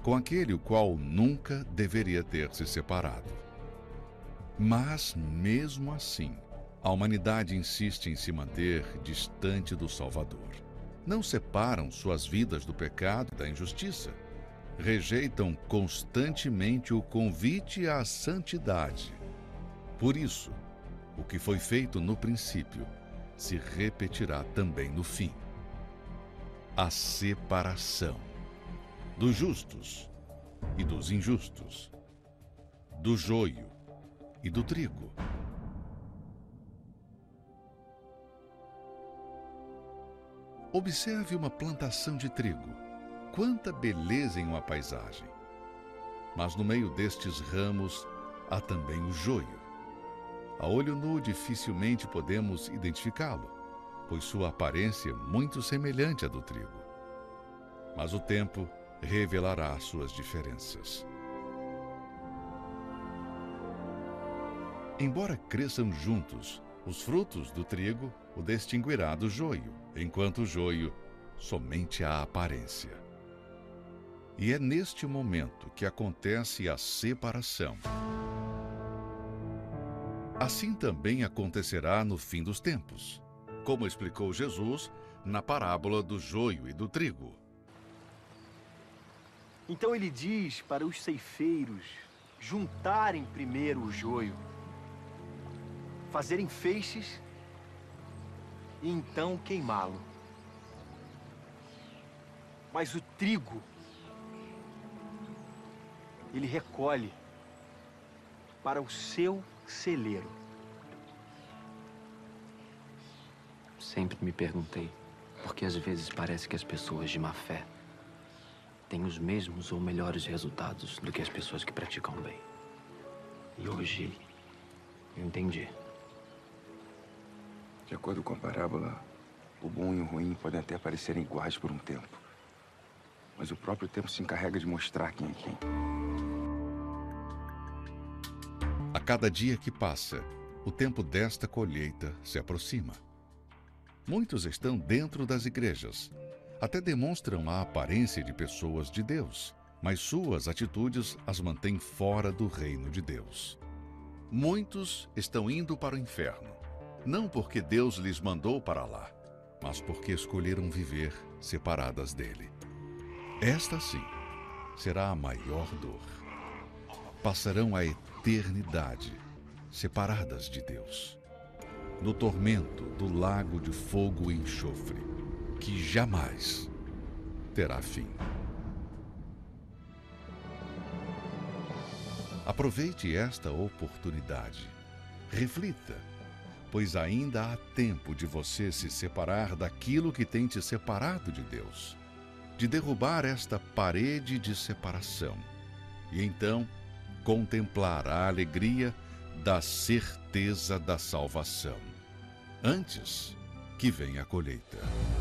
com aquele o qual nunca deveria ter se separado. Mas, mesmo assim, a humanidade insiste em se manter distante do Salvador. Não separam suas vidas do pecado e da injustiça. Rejeitam constantemente o convite à santidade. Por isso, o que foi feito no princípio se repetirá também no fim. A separação dos justos e dos injustos, do joio e do trigo. Observe uma plantação de trigo. Quanta beleza em uma paisagem! Mas no meio destes ramos há também o joio. A olho nu dificilmente podemos identificá-lo, pois sua aparência é muito semelhante à do trigo. Mas o tempo revelará suas diferenças. Embora cresçam juntos, os frutos do trigo o distinguirá do joio, enquanto o joio somente a aparência. E é neste momento que acontece a separação. Assim também acontecerá no fim dos tempos, como explicou Jesus na parábola do joio e do trigo. Então ele diz para os ceifeiros juntarem primeiro o joio, fazerem feixes e então queimá-lo. Mas o trigo, ele recolhe para o seu celeiro. Sempre me perguntei por que às vezes parece que as pessoas de má fé têm os mesmos ou melhores resultados do que as pessoas que praticam bem. E hoje eu entendi. De acordo com a parábola, o bom e o ruim podem até parecerem iguais por um tempo. Mas o próprio tempo se encarrega de mostrar quem é quem. A cada dia que passa, o tempo desta colheita se aproxima. Muitos estão dentro das igrejas, até demonstram a aparência de pessoas de Deus, mas suas atitudes as mantêm fora do reino de Deus. Muitos estão indo para o inferno, não porque Deus lhes mandou para lá, mas porque escolheram viver separadas dele. Esta, sim, será a maior dor. Passarão a eternidade separadas de Deus, no tormento do lago de fogo e enxofre, que jamais terá fim. Aproveite esta oportunidade. Reflita, pois ainda há tempo de você se separar daquilo que tem te separado de Deus, de derrubar esta parede de separação e então contemplar a alegria da certeza da salvação, antes que venha a colheita.